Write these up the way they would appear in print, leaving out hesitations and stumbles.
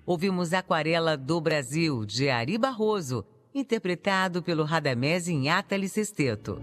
ouvimos Aquarela do Brasil, de Ari Barroso, interpretado pelo Radamés Inátali Sesteto.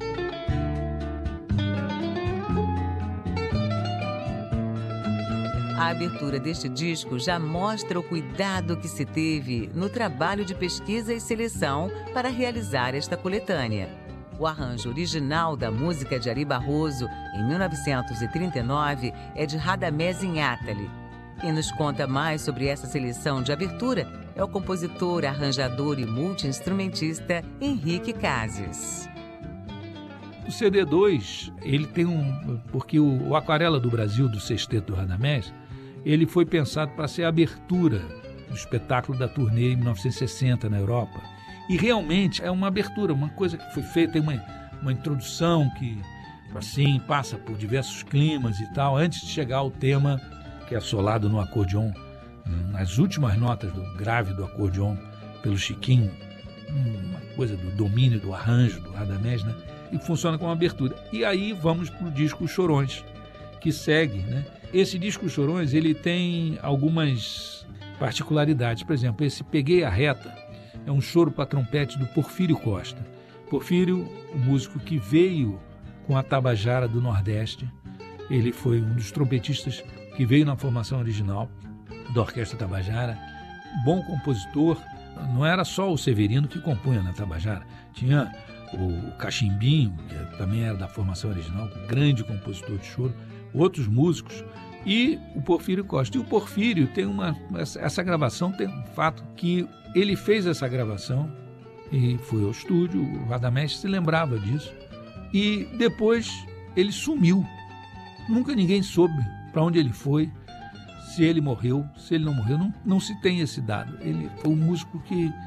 A abertura deste disco já mostra o cuidado que se teve no trabalho de pesquisa e seleção para realizar esta coletânea. O arranjo original da música de Ari Barroso, em 1939, é de Radamés Inátali. Quem nos conta mais sobre essa seleção de abertura é o compositor, arranjador e multi-instrumentista Henrique Cases. O CD2, ele tem porque o Aquarela do Brasil, do Sesteto do Radamés, ele foi pensado para ser a abertura do espetáculo da turnê em 1960 na Europa. E realmente é uma abertura, uma coisa que foi feita, tem uma introdução que, assim, passa por diversos climas e tal, antes de chegar ao tema que é assolado no acordeon, nas últimas notas do grave do acordeon, pelo Chiquinho, uma coisa do domínio do arranjo do Radamés, né? E funciona como abertura. E aí vamos para o disco Chorões, que segue, né? Esse disco Chorões, ele tem algumas particularidades. Por exemplo, esse Peguei a Reta é um choro para trompete do Porfírio Costa. Porfírio, o músico que veio com a Tabajara do Nordeste, ele foi um dos trompetistas que veio na formação original da Orquestra Tabajara, bom compositor. Não era só o Severino que compunha na Tabajara, tinha o Cachimbinho, que também era da formação original, grande compositor de choro, outros músicos, e o Porfírio Costa. E o Porfírio tem essa gravação tem um fato que ele fez essa gravação e foi ao estúdio, o Radamés se lembrava disso, e depois ele sumiu. Nunca ninguém soube para onde ele foi, se ele morreu, se ele não morreu, não se tem esse dado. Ele foi um músico que